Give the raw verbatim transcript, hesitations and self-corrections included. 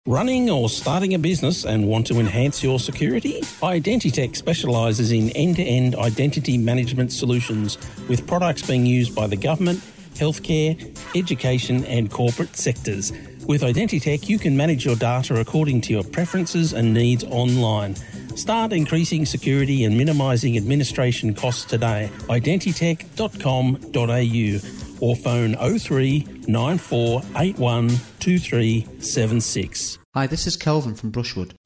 Running or starting a business and want to enhance your security? Identitech specialises in end-to-end identity management solutions with products being used by the government, healthcare, education and corporate sectors. With Identitech, you can manage your data according to your preferences and needs online. Start increasing security and minimising administration costs today. identitech dot com dot a u or phone oh three nine four eight one two three seven six. Hi, this is Kelvin from Brushwood.